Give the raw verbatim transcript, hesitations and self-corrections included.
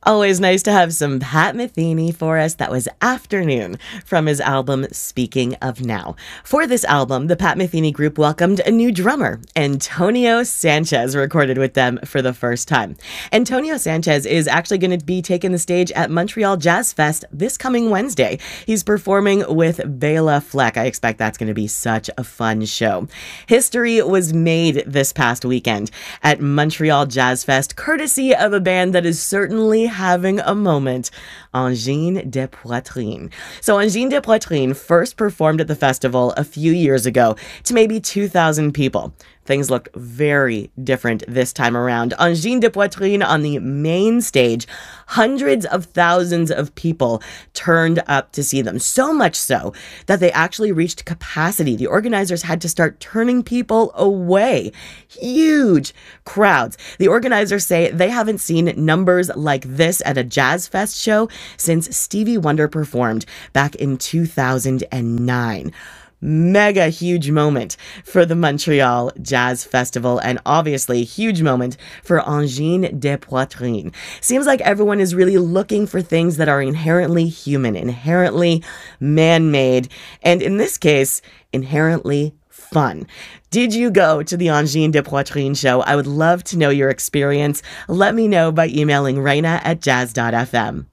Always nice to have some Pat Metheny for us. That was Afternoon from his album Speaking of Now. For this album, the Pat Metheny Group welcomed a new drummer. Antonio Sanchez recorded with them for the first time. Antonio Sanchez is actually going to be taking the stage at Montreal Jazz Fest this coming Wednesday. He's performing with Bela Fleck. I expect that's going to be such a fun show. History was made this past weekend at Montreal Jazz Fest, courtesy of a band that is certainly having a moment, Angine de Poitrine. So Angine de Poitrine first performed at the festival a few years ago to maybe two thousand people. Things looked very different this time around. Angine de Poitrine on the main stage, hundreds of thousands of people turned up to see them. So much so that they actually reached capacity. The organizers had to start turning people away. Huge crowds. The organizers say they haven't seen numbers like this at a Jazz Fest show since Stevie Wonder performed back in two thousand nine. Mega huge moment for the Montreal Jazz Festival, and obviously huge moment for Angine de Poitrine. Seems like everyone is really looking for things that are inherently human, inherently man-made, and in this case, inherently fun. Did you go to the Angine de Poitrine show? I would love to know your experience. Let me know by emailing Raina at jazz dot f m.